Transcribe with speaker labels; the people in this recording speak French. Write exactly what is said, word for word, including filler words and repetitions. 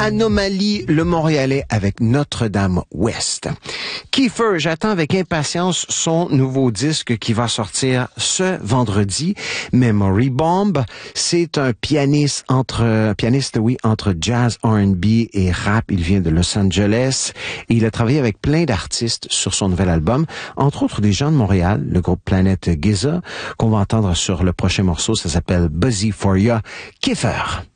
Speaker 1: Anomalie, le Montréalais avec Notre-Dame-Ouest. Kiefer, j'attends avec impatience son nouveau disque qui va sortir ce vendredi. Memory Bomb, c'est un pianiste entre, un pianiste, oui, entre jazz, R and B et rap. Il vient de Los Angeles et il a travaillé avec plein d'artistes sur son nouvel album, entre autres des gens de Montréal, le groupe Planète Giza, qu'on va entendre sur le prochain morceau. Ça s'appelle Busy for Ya. Kiefer.